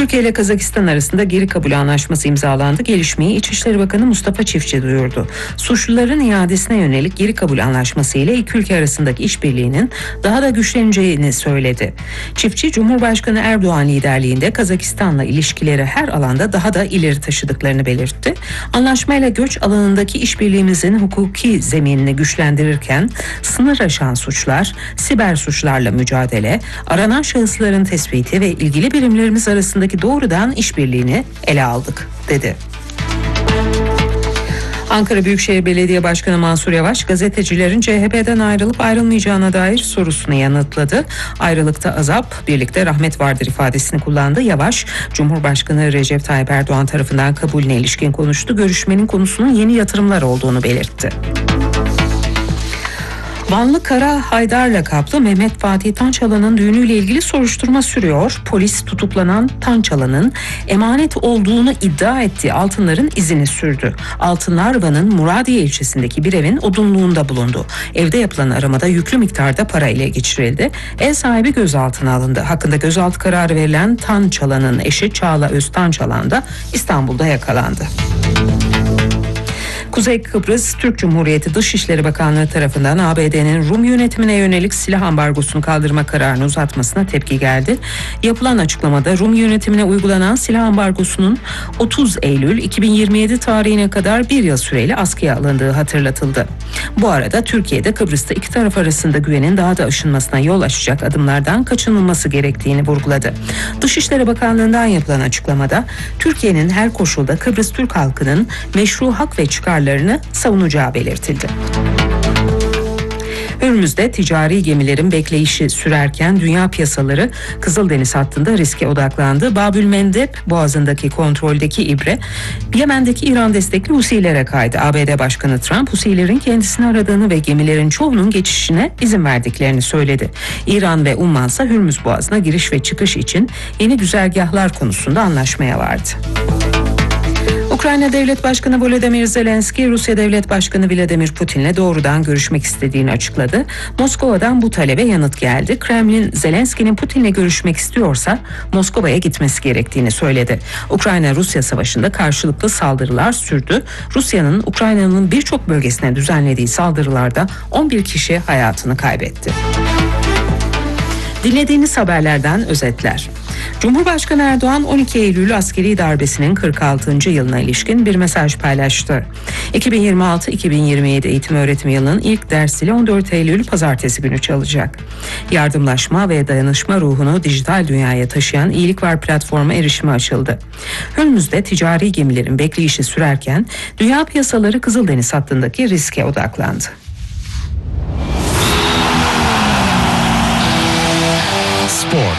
Türkiye ile Kazakistan arasında geri kabul anlaşması imzalandı. Gelişmeyi İçişleri Bakanı Mustafa Çiftçi duyurdu. Suçluların iadesine yönelik geri kabul anlaşması ile iki ülke arasındaki işbirliğinin daha da güçleneceğini söyledi. Çiftçi, Cumhurbaşkanı Erdoğan liderliğinde Kazakistan'la ilişkileri her alanda daha da ileri taşıdıklarını belirtti. Anlaşmayla göç alanındaki işbirliğimizin hukuki zeminini güçlendirirken sınır aşan suçlar, siber suçlarla mücadele, aranan şahısların tespiti ve ilgili birimlerimiz arasındaki doğrudan işbirliğini ele aldık, dedi. Ankara Büyükşehir Belediye Başkanı Mansur Yavaş, gazetecilerin CHP'den ayrılıp ayrılmayacağına dair sorusunu yanıtladı. Ayrılıkta azap, birlikte rahmet vardır ifadesini kullandı. Yavaş, Cumhurbaşkanı Recep Tayyip Erdoğan tarafından kabulüne ilişkin konuştu. Görüşmenin konusunun yeni yatırımlar olduğunu belirtti. Vanlı Kara Haydar lakaplı Mehmet Fatih Tançalan'ın düğünüyle ilgili soruşturma sürüyor. Polis tutuklanan Tançalan'ın emanet olduğunu iddia ettiği altınların izini sürdü. Altınlar Van'ın Muradiye ilçesindeki bir evin odunluğunda bulundu. Evde yapılan aramada yüklü miktarda para ele geçirildi. Ev sahibi gözaltına alındı. Hakkında gözaltı kararı verilen Tançalan'ın eşi Çağla Öztançalan da İstanbul'da yakalandı. Kuzey Kıbrıs Türk Cumhuriyeti Dışişleri Bakanlığı tarafından ABD'nin Rum yönetimine yönelik silah ambargosunu kaldırma kararını uzatmasına tepki geldi. Yapılan açıklamada Rum yönetimine uygulanan silah ambargosunun 30 Eylül 2027 tarihine kadar bir yıl süreyle askıya alındığı hatırlatıldı. Bu arada Türkiye'de Kıbrıs'ta iki taraf arasında güvenin daha da aşınmasına yol açacak adımlardan kaçınılması gerektiğini vurguladı. Dışişleri Bakanlığı'ndan yapılan açıklamada Türkiye'nin her koşulda Kıbrıs Türk halkının meşru hak ve çıkarlarını savunacağı belirtildi. Hürmüz'de ticari gemilerin bekleyişi sürerken dünya piyasaları Kızıldeniz hattında riske odaklandı. Babülmendeb boğazındaki kontroldeki ibre Yemen'deki İran destekli Husilere kaydı. ABD Başkanı Trump, Husilerin kendisini aradığını ve gemilerin çoğunun geçişine izin verdiklerini söyledi. İran ve Umman ise Hürmüz boğazına giriş ve çıkış için yeni güzergahlar konusunda anlaşmaya vardı. Ukrayna Devlet Başkanı Volodymyr Zelenski, Rusya Devlet Başkanı Vladimir Putin'le doğrudan görüşmek istediğini açıkladı. Moskova'dan bu talebe yanıt geldi. Kremlin, Zelenski'nin Putin'le görüşmek istiyorsa Moskova'ya gitmesi gerektiğini söyledi. Ukrayna-Rusya savaşında karşılıklı saldırılar sürdü. Rusya'nın Ukrayna'nın birçok bölgesine düzenlediği saldırılarda 11 kişi hayatını kaybetti. Dinlediğiniz haberlerden özetler. Cumhurbaşkanı Erdoğan 12 Eylül askeri darbesinin 46. yılına ilişkin bir mesaj paylaştı. 2026-2027 eğitim öğretim yılının ilk dersiyle 14 Eylül pazartesi günü çalacak. Yardımlaşma ve dayanışma ruhunu dijital dünyaya taşıyan İyilik Var platforma erişime açıldı. Hürmüz'de ticari gemilerin bekleyişi sürerken dünya piyasaları Kızıldeniz hattındaki riske odaklandı. Spor.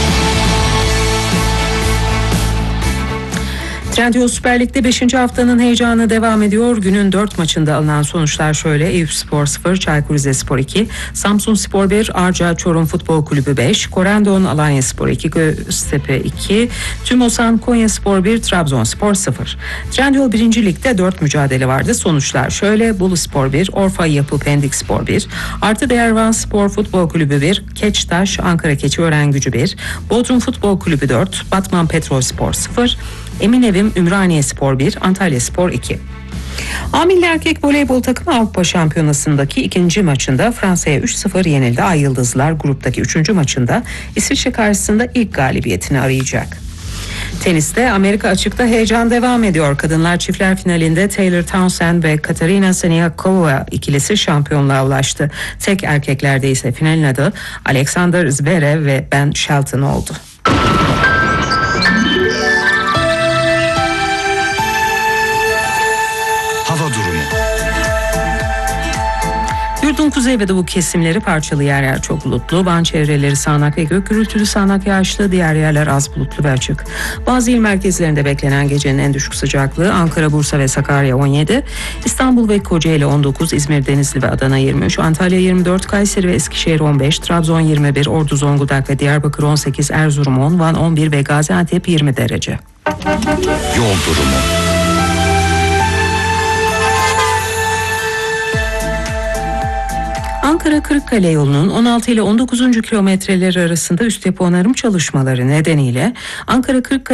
Trendyol Süper Lig'de 5. haftanın heyecanı devam ediyor. Günün 4 maçında alınan sonuçlar şöyle: Eyüpspor 0, Çaykur Rizespor 2, Samsunspor 1, Arca Çorum Futbol Kulübü 5, Korendon Alanyaspor 2, Göztepe 2, Tümosan Konyaspor 1, Trabzonspor 0. Trendyol 1. Lig'de 4 mücadele vardı. Sonuçlar şöyle: Boluspor 1, Orfa Yapı Pendikspor 1, Artı Değer Van Spor Futbol Kulübü 1, Keçtaş Ankara Keçiören-Gücü 1, Bodrum Futbol Kulübü 4, Batman Petrolspor 0, Eminevim Ümraniye-Spor 1, Antalyaspor 2. A Milli Erkek Voleybol takımı Avrupa Şampiyonası'ndaki ikinci maçında Fransa'ya 3-0 yenildi. Ay Yıldızlar gruptaki 3. maçında İsviçre karşısında ilk galibiyetini arayacak. Teniste Amerika Açık'ta heyecan devam ediyor. Kadınlar çiftler finalinde Taylor Townsend ve Katarina Siniakova ikilisi şampiyonluğa ulaştı. Tek erkeklerde ise finalin adı Alexander Zverev ve Ben Shelton oldu. Yurdun kuzey ve doğu kesimleri parçalı yer yer çok bulutlu. Van çevreleri sağanak ve gök gürültülü, sağanak yağışlı, diğer yerler az bulutlu ve açık. Bazı il merkezlerinde beklenen gecenin en düşük sıcaklığı Ankara, Bursa ve Sakarya 17, İstanbul ve Kocaeli 19, İzmir, Denizli ve Adana 23, Antalya 24, Kayseri ve Eskişehir 15, Trabzon 21, Ordu, Zonguldak ve Diyarbakır 18, Erzurum 10, Van 11 ve Gaziantep 20 derece. Yol durumu. Ankara-Kırıkkale yolunun 16 ile 19. kilometreleri arasında üst yapı onarım çalışmaları nedeniyle Ankara-Kırıkkale